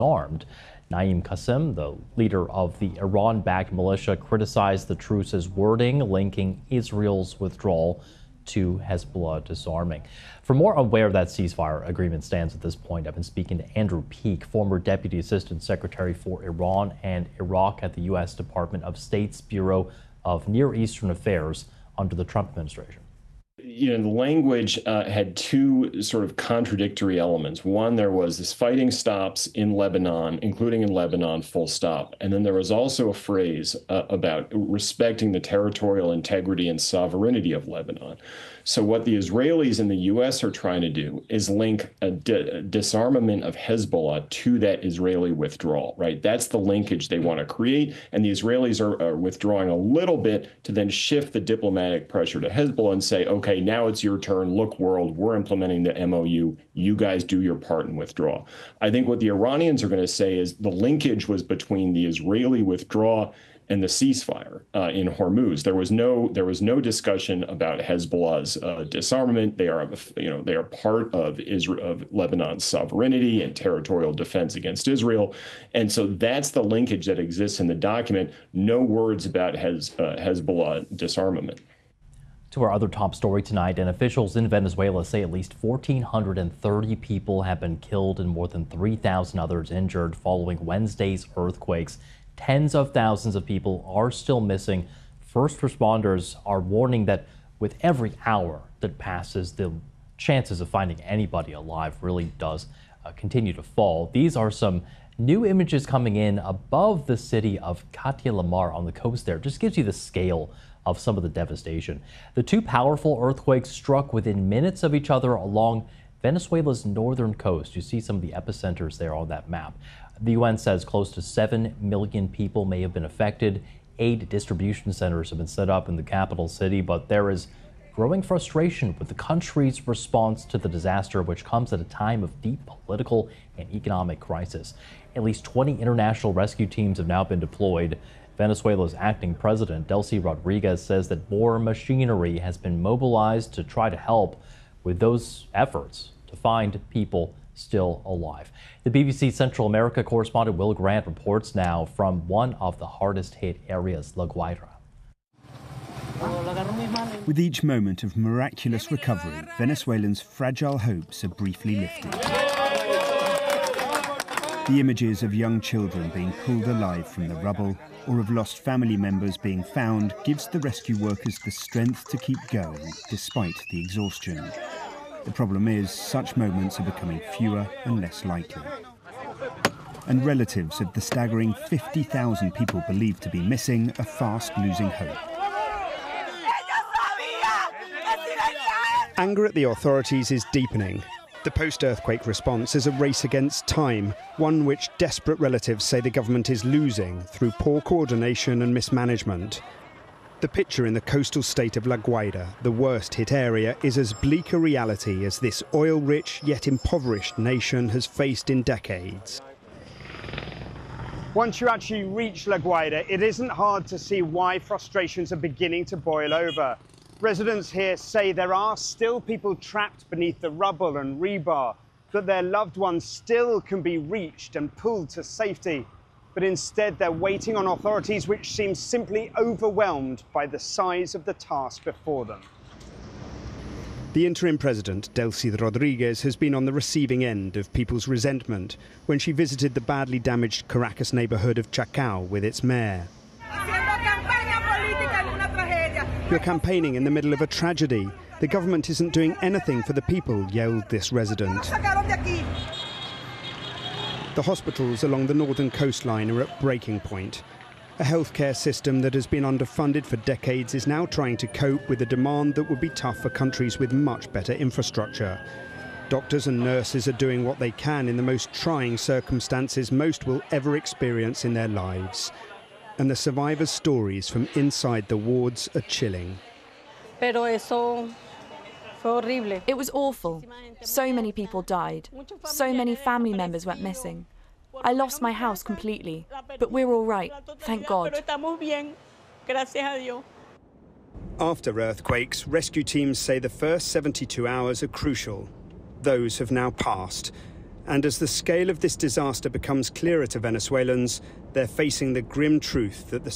armed. Naim Qassem, the leader of the Iran-backed militia, criticized the truce's wording, linking Israel's withdrawal to Hezbollah disarming. For more on where that ceasefire agreement stands at this point, I've been speaking to Andrew Peek, former Deputy Assistant Secretary for Iran and Iraq at the U.S. Department of State's Bureau of Near Eastern Affairs under the Trump administration. The language had two sort of contradictory elements. One, there was this fighting stops in Lebanon, including in Lebanon, full stop. And then there was also a phrase about respecting the territorial integrity and sovereignty of Lebanon. So what the Israelis and the U.S. are trying to do is link a disarmament of Hezbollah to that Israeli withdrawal, right? That's the linkage they want to create. And the Israelis are withdrawing a little bit to then shift the diplomatic pressure to Hezbollah and say, okay, now it's your turn. Look, world, we're implementing the MOU. You guys do your part and withdraw. I think what the Iranians are going to say is the linkage was between the Israeli withdrawal and the ceasefire in Hormuz. There was no discussion about Hezbollah's disarmament. They are part of Lebanon's sovereignty and territorial defense against Israel, and so that's the linkage that exists in the document. No words about Hezbollah disarmament. To our other top story tonight, and officials in Venezuela say at least 1,430 people have been killed and more than 3,000 others injured following Wednesday's earthquakes. Tens of thousands of people are still missing. First responders are warning that with every hour that passes, the chances of finding anybody alive really does continue to fall. These are some new images coming in above the city of Catia-La-Mar on the coast there. Just gives you the scale of some of the devastation. The two powerful earthquakes struck within minutes of each other along Venezuela's northern coast. You see some of the epicenters there on that map. The UN says close to 7 million people may have been affected. Aid distribution centers have been set up in the capital city, but there is growing frustration with the country's response to the disaster, which comes at a time of deep political and economic crisis. At least 20 international rescue teams have now been deployed. Venezuela's acting president, Delcy Rodriguez, says that more machinery has been mobilized to try to help with those efforts to find people still alive. The BBC Central America correspondent Will Grant reports now from one of the hardest hit areas, La Guaira. With each moment of miraculous recovery, Venezuelans' fragile hopes are briefly lifted. The images of young children being pulled alive from the rubble or of lost family members being found gives the rescue workers the strength to keep going despite the exhaustion. The problem is, such moments are becoming fewer and less likely. And relatives of the staggering 50,000 people believed to be missing are fast losing hope. Anger at the authorities is deepening. The post-earthquake response is a race against time, one which desperate relatives say the government is losing through poor coordination and mismanagement. The picture in the coastal state of La Guaira, the worst hit area, is as bleak a reality as this oil-rich yet impoverished nation has faced in decades. Once you actually reach La Guaira, it isn't hard to see why frustrations are beginning to boil over. Residents here say there are still people trapped beneath the rubble and rebar, that their loved ones still can be reached and pulled to safety. But instead they're waiting on authorities which seem simply overwhelmed by the size of the task before them. The interim president, Delcy Rodriguez, has been on the receiving end of people's resentment when she visited the badly damaged Caracas neighborhood of Chacao with its mayor. You're campaigning in the middle of a tragedy. The government isn't doing anything for the people, yelled this resident. The hospitals along the northern coastline are at breaking point. A healthcare system that has been underfunded for decades is now trying to cope with a demand that would be tough for countries with much better infrastructure. Doctors and nurses are doing what they can in the most trying circumstances most will ever experience in their lives. And the survivors' stories from inside the wards are chilling. It was awful. So many people died. So many family members went missing. I lost my house completely, but we're all right, thank God. After earthquakes, rescue teams say the first 72 hours are crucial. Those have now passed. And as the scale of this disaster becomes clearer to Venezuelans, they're facing the grim truth that the